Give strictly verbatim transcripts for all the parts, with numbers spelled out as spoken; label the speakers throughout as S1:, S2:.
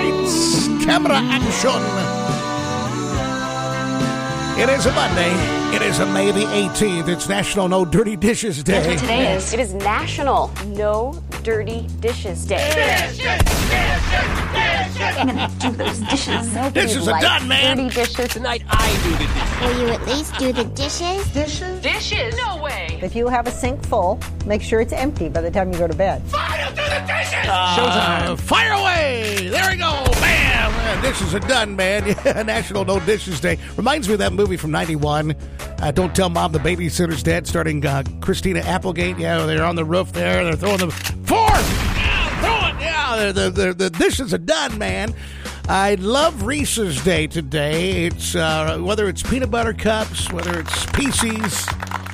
S1: Lights, camera, action. It is a Monday. It is a May the eighteenth. It's National No Dirty Dishes Day.
S2: That's what today is. It is National No Dirty Dishes Day.
S1: Dishes, dishes, dishes.
S2: I'm going to do those dishes. Nobody
S1: Dishes are done, man.
S2: Dirty dishes.
S3: Tonight I do the dishes.
S4: Will you at least do the dishes?
S5: Dishes?
S2: Dishes? No way.
S5: If you have a sink full, make sure it's empty by the time you go to bed.
S1: Fire do the dishes! Uh, fire away! There we go! Bam! Uh, dishes are done, man. Yeah, National No Dishes Day. Reminds me of that movie from ninety-one. Uh, Don't Tell Mom the Babysitter's Dead, starting uh, Christina Applegate. Yeah, they're on the roof there. They're throwing the fork! Yeah, throw it! Yeah, the, the, the dishes are done, man. I love Reese's Day today. It's uh, whether it's peanut butter cups, whether it's P C's,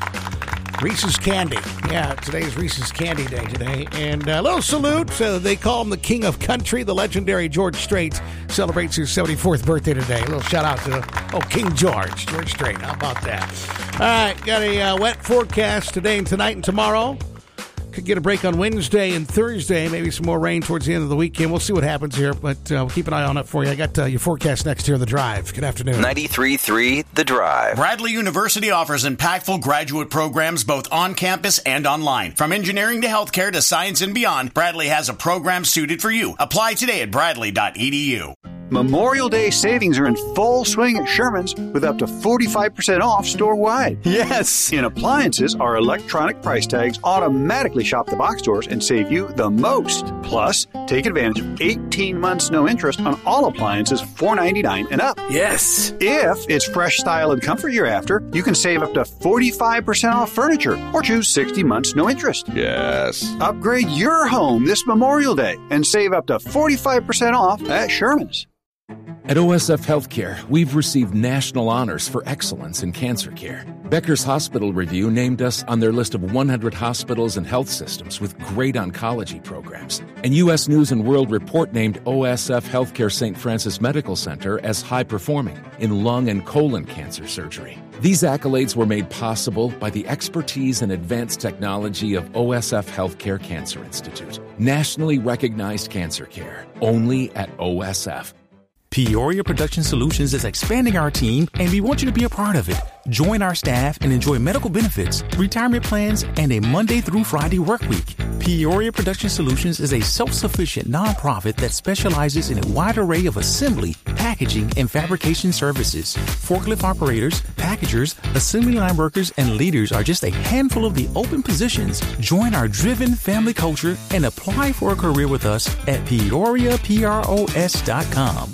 S1: Reese's Candy. Yeah, today's Reese's Candy Day today. And a little salute. Uh, they call him the King of Country. The legendary George Strait celebrates his seventy-fourth birthday today. A little shout out to, oh, King George. George Strait. How about that? All right, got a uh, wet forecast today and tonight and tomorrow. Could get a break on Wednesday and Thursday. Maybe some more rain towards the end of the weekend. We'll see what happens here, but uh, we'll keep an eye on it for you. I got uh, your forecast next here on The Drive. Good afternoon.
S6: ninety-three point three The Drive.
S7: Bradley University offers impactful graduate programs both on campus and online. From engineering to healthcare to science and beyond, Bradley has a program suited for you. Apply today at bradley dot e d u.
S8: Memorial Day savings are in full swing at Sherman's with up to forty-five percent off store-wide.
S9: Yes!
S8: In appliances, our electronic price tags automatically shop the box stores and save you the most. Plus, take advantage of eighteen months no interest on all appliances four ninety-nine and up.
S9: Yes!
S8: If it's fresh style and comfort you're after, you can save up to forty-five percent off furniture or choose sixty months no interest.
S9: Yes!
S8: Upgrade your home this Memorial Day and save up to forty-five percent off at Sherman's.
S10: At O S F Healthcare, we've received national honors for excellence in cancer care. Becker's Hospital Review named us on their list of one hundred hospitals and health systems with great oncology programs. And U S News and World Report named O S F Healthcare Saint Francis Medical Center as high-performing in lung and colon cancer surgery. These accolades were made possible by the expertise and advanced technology of O S F Healthcare Cancer Institute. Nationally recognized cancer care, only at O S F.
S11: Peoria Production Solutions is expanding our team, and we want you to be a part of it. Join our staff and enjoy medical benefits, retirement plans, and a Monday through Friday work week. Peoria Production Solutions is a self-sufficient nonprofit that specializes in a wide array of assembly, packaging, and fabrication services. Forklift operators, packagers, assembly line workers, and leaders are just a handful of the open positions. Join our driven family culture and apply for a career with us at peoria pros dot com.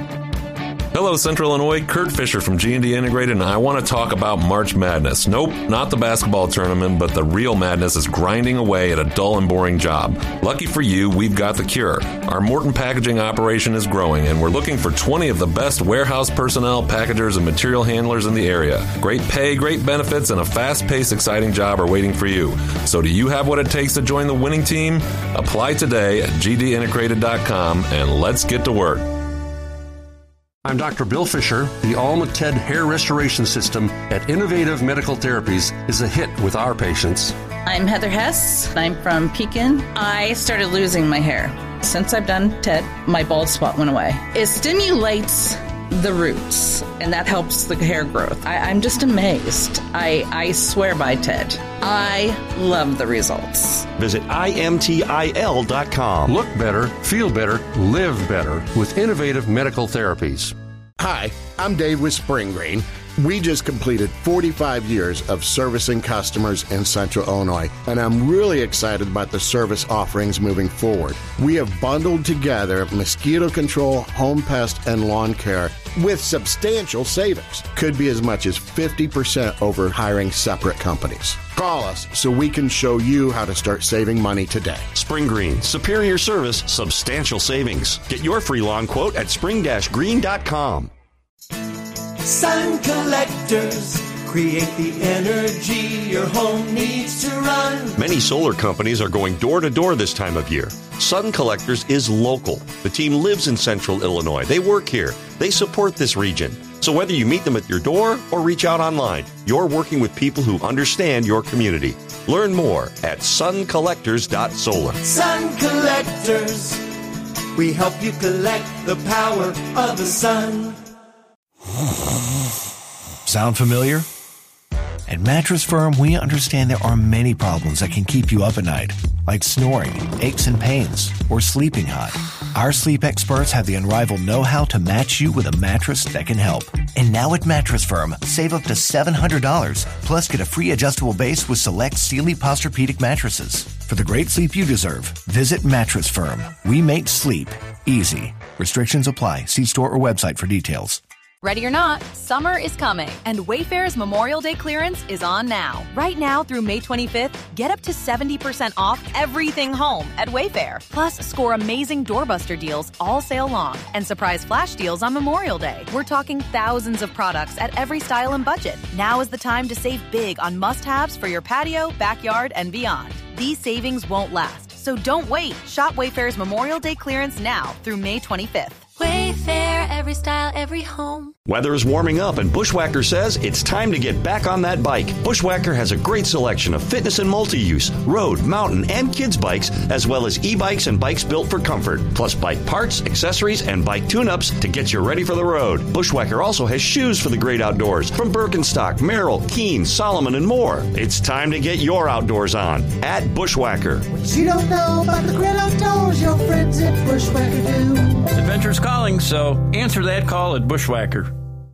S12: Hello, Central Illinois. Kurt Fisher from G and D Integrated, and I want to talk about March Madness. Nope, not the basketball tournament, but the real madness is grinding away at a dull and boring job. Lucky for you, we've got the cure. Our Morton packaging operation is growing, and we're looking for twenty of the best warehouse personnel, packagers, and material handlers in the area. Great pay, great benefits, and a fast-paced, exciting job are waiting for you. So do you have what it takes to join the winning team? Apply today at g d integrated dot com, and let's get to work.
S13: I'm Doctor Bill Fisher. The Alma-Ted Hair Restoration System at Innovative Medical Therapies is a hit with our patients.
S14: I'm Heather Hess. I'm from Pekin. I started losing my hair. Since I've done TED, my bald spot went away. It stimulates the roots, and that helps the hair growth. I, I'm just amazed. I, I swear by TED. I love the results.
S13: Visit I M T I L dot com. Look better, feel better, live better with Innovative Medical Therapies.
S15: Hi, I'm Dave with Spring Green. We just completed forty-five years of servicing customers in Central Illinois, and I'm really excited about the service offerings moving forward. We have bundled together mosquito control, home pest, and lawn care with substantial savings. Could be as much as fifty percent over hiring separate companies. Call us so we can show you how to start saving money today.
S13: Spring Green, superior service, substantial savings. Get your free lawn quote at spring dash green dot com.
S16: Sun collectors create the energy your home needs to run.
S13: Many solar companies are going door to door this time of year. Sun Collectors is local. The team lives in Central Illinois. They work here. They support this region. So whether you meet them at your door or reach out online, you're working with people who understand your community. Learn more at sun collectors dot solar.
S16: Sun Collectors. We help you collect the power of the sun.
S3: Sound familiar? At Mattress Firm, we understand there are many problems that can keep you up at night, like snoring, aches and pains, or sleeping hot. Our sleep experts have the unrivaled know-how to match you with a mattress that can help. And now at Mattress Firm, save up to seven hundred dollars, plus get a free adjustable base with select Sealy Posturepedic mattresses. For the great sleep you deserve, visit Mattress Firm. We make sleep easy. Restrictions apply. See store or website for details.
S9: Ready or not, summer is coming, and Wayfair's Memorial Day clearance is on now. Right now through May twenty-fifth, get up to seventy percent off everything home at Wayfair. Plus, score amazing doorbuster deals all sale long and surprise flash deals on Memorial Day. We're talking thousands of products at every style and budget. Now is the time to save big on must-haves for your patio, backyard, and beyond. These savings won't last, so don't wait. Shop Wayfair's Memorial Day clearance now through May twenty-fifth.
S17: Wayfair, every style, every home.
S13: Weather is warming up and Bushwhacker says it's time to get back on that bike. Bushwhacker has a great selection of fitness and multi-use, road, mountain, and kids bikes, as well as e-bikes and bikes built for comfort, plus bike parts, accessories, and bike tune-ups to get you ready for the road. Bushwhacker also has shoes for the great outdoors from Birkenstock, Merrell, Keen, Solomon, and more. It's time to get your outdoors on at Bushwhacker.
S16: What you don't know about the great outdoors, your friends at Bushwhacker do.
S18: Adventure's calling, so answer that call at Bushwhacker.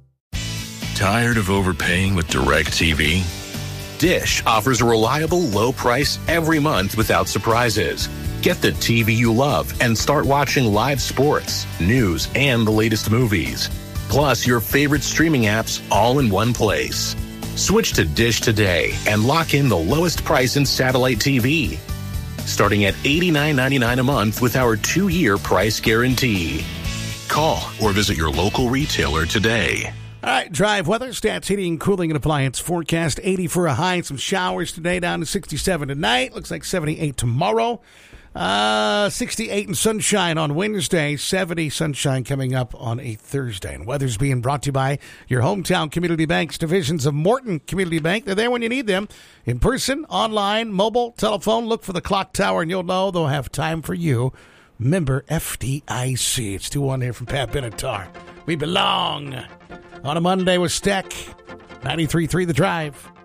S19: Tired of overpaying with DirecTV? Dish offers a reliable low price every month without surprises. Get the T V you love and start watching live sports, news, and the latest movies. Plus your favorite streaming apps all in one place. Switch to Dish today and lock in the lowest price in satellite T V. Starting at eighty-nine ninety-nine a month with our two-year price guarantee. Call or visit your local retailer today.
S1: All right, drive weather, stats, heating, cooling, and appliance forecast. eighty for a high, some showers today, down to sixty-seven tonight. Looks like seventy-eight tomorrow. Uh, sixty-eight and sunshine on Wednesday, seventy sunshine coming up on a Thursday. And weather's being brought to you by your hometown community banks, divisions of Morton Community Bank. They're there when you need them. In person, online, mobile, telephone. Look for the clock tower and you'll know they'll have time for you. Member F D I C. It's two one here from Pat Benatar. We belong on a Monday with Steck. ninety-three point three The Drive.